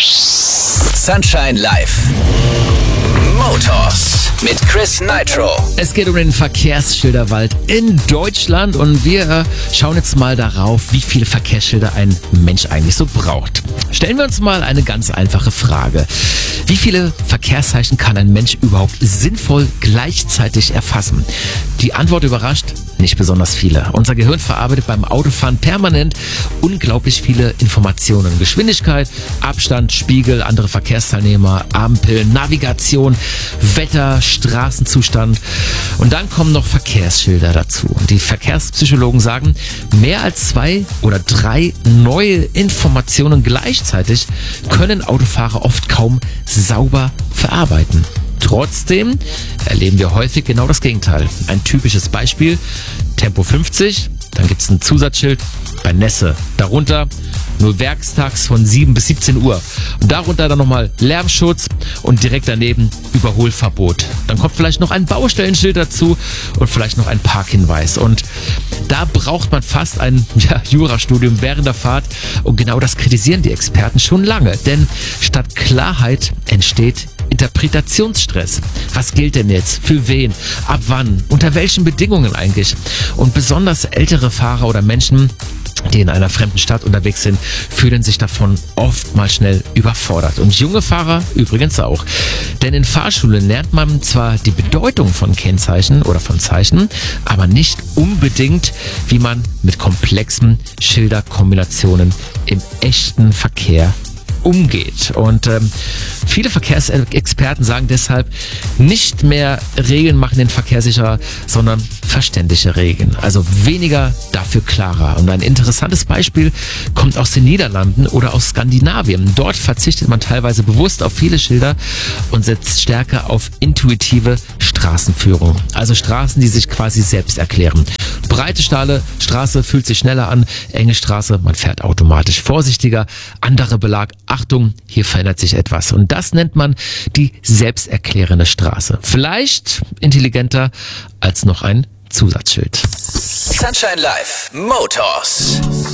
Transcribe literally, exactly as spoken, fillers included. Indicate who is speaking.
Speaker 1: Sunshine Live. Motors mit Chris Nitro.
Speaker 2: Es geht um den Verkehrsschilderwald in Deutschland und wir schauen jetzt mal darauf, wie viele Verkehrsschilder ein Mensch eigentlich so braucht. Stellen wir uns mal eine ganz einfache Frage. Wie viele Verkehrszeichen kann ein Mensch überhaupt sinnvoll gleichzeitig erfassen? Die Antwort überrascht, nicht besonders viele. Unser Gehirn verarbeitet beim Autofahren permanent unglaublich viele Informationen. Geschwindigkeit, Abstand, Spiegel, andere Verkehrsteilnehmer, Ampeln, Navigation, Wetter, Straßenzustand. Und dann kommen noch Verkehrsschilder dazu. Und die Verkehrspsychologen sagen, mehr als zwei oder drei neue Informationen gleichzeitig können Autofahrer oft kaum sauber verarbeiten. Trotzdem erleben wir häufig genau das Gegenteil. Ein typisches Beispiel, Tempo fünfzig, dann gibt es ein Zusatzschild bei Nässe. Darunter nur werkstags von sieben bis siebzehn Uhr. Und darunter dann nochmal Lärmschutz und direkt daneben Überholverbot. Dann kommt vielleicht noch ein Baustellenschild dazu und vielleicht noch ein Parkhinweis. Und da braucht man fast ein ja, Jurastudium während der Fahrt. Und genau das kritisieren die Experten schon lange. Denn statt Klarheit entsteht Interpretationsstress. Was gilt denn jetzt? Für wen? Ab wann? Unter welchen Bedingungen eigentlich? Und besonders ältere Fahrer oder Menschen, die in einer fremden Stadt unterwegs sind, fühlen sich davon oft mal schnell überfordert. Und junge Fahrer übrigens auch. Denn in Fahrschulen lernt man zwar die Bedeutung von Kennzeichen oder von Zeichen, aber nicht unbedingt, wie man mit komplexen Schilderkombinationen im echten Verkehr umgeht. Und ähm, viele Verkehrsexperten sagen deshalb, nicht mehr Regeln machen den Verkehr sicherer, sondern verständliche Regeln. Also weniger, dafür klarer. Und ein interessantes Beispiel kommt aus den Niederlanden oder aus Skandinavien. Dort verzichtet man teilweise bewusst auf viele Schilder und setzt stärker auf intuitive Straßenführung. Also Straßen, die sich quasi selbst erklären. Breite Stahle, Straße fühlt sich schneller an, enge Straße, man fährt automatisch vorsichtiger, andere Belag, Achtung, hier verändert sich etwas. Und das nennt man die selbsterklärende Straße. Vielleicht intelligenter als noch ein Zusatzschild.
Speaker 1: Sunshine Live. Motors.